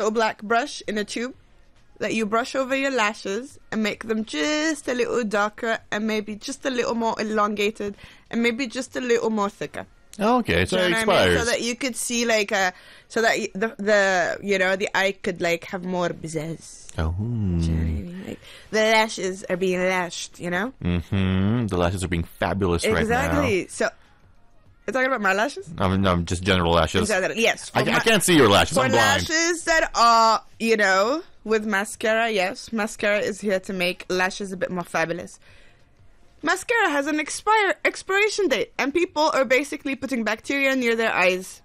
little black brush in a tube that you brush over your lashes and make them just a little darker and maybe just a little more elongated and maybe just a little more thicker. Okay, so it You know what I expires. mean? So that you could see like so that the eye could like have more pizzazz. Oh. You know what I mean? Like, the lashes are being lashed, you know? Mm-hmm. The lashes are being fabulous right now. Exactly. So, you're talking about my lashes? No, just general lashes. Yes. I can't see your lashes. For I'm blind. lashes that are, with mascara, yes. Mascara is here to make lashes a bit more fabulous. Mascara has an expiration date, and people are basically putting bacteria near their eyes.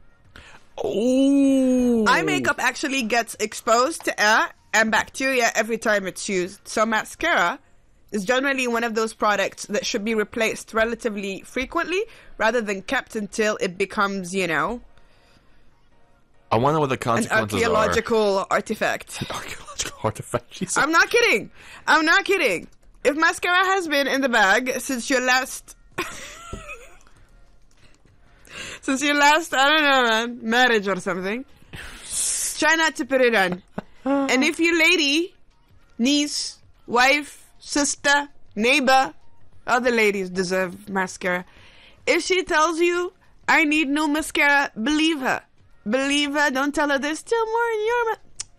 Oh. Eye makeup actually gets exposed to air and bacteria every time it's used. So mascara is generally one of those products that should be replaced relatively frequently rather than kept until it becomes, I wonder what the an consequences archaeological artifact. are. Archaeological artifact. Jesus. I'm not kidding. If mascara has been in the bag since your last... I don't know, man, marriage or something, try not to put it on. And if your lady, niece, wife, sister, neighbor, other ladies deserve mascara. If she tells you, I need new mascara, believe her. Believe her. Don't tell her there's still more in your...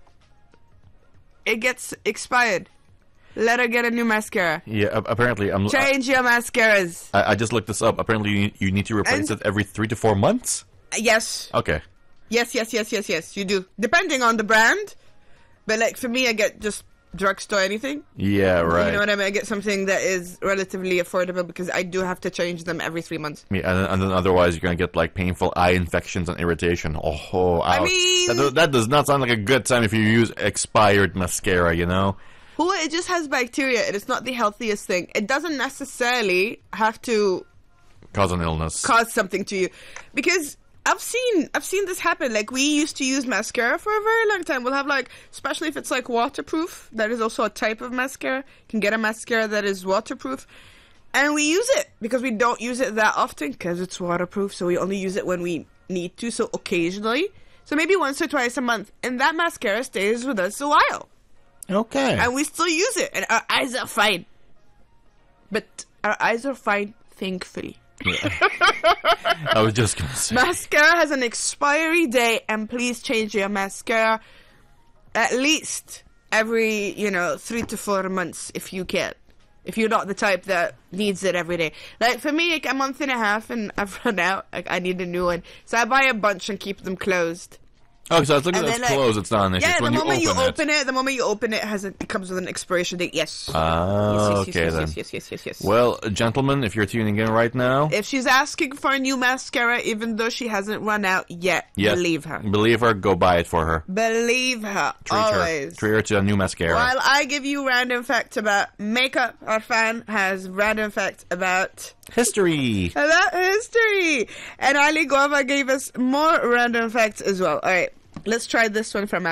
It gets expired. Let her get a new mascara. Yeah, apparently I'm... Change your mascaras. I just looked this up. Apparently you need to replace it every 3 to 4 months? Yes. Okay. Yes, you do. Depending on the brand. But like for me, I get just drugstore anything. Yeah, right. You know what I mean? I get something that is relatively affordable because I do have to change them every 3 months. Yeah, and then otherwise you're going to get like painful eye infections and irritation. Oh, ouch. I mean... That does not sound like a good time if you use expired mascara, It just has bacteria and it's not the healthiest thing. It doesn't necessarily have to Cause an illness. cause something to you. Because I've seen this happen. Like, we used to use mascara for a very long time. We'll have, like, especially if it's, like, waterproof. That is also a type of mascara. You can get a mascara that is waterproof. And we use it because we don't use it that often because it's waterproof. So we only use it when we need to, so occasionally. So maybe once or twice a month. And that mascara stays with us a while. Okay. And we still use it. And our eyes are fine. But our eyes are fine, thankfully. I was just going to say. Mascara has an expiry date, and please change your mascara at least every, 3 to 4 months if you can. If you're not the type that needs it every day. Like, for me, like, a month and a half, and I've run out. Like, I need a new one. So I buy a bunch and keep them closed. Oh, so as long as And it's then, like, closed, it's not an issue. Yeah, It's the when moment you open it. open it, it comes with an expiration date. Yes. Ah, yes, okay then. Yes. Well, gentlemen, if you're tuning in right now, If she's asking for a new mascara, even though she hasn't run out yet, yes, believe her. Believe her, go buy it for her. Believe her. Always. Treat her to a new mascara. While I give you random facts about makeup, our fan has random facts about History. history. And Ali Guava gave us more random facts as well. All right, let's try this one from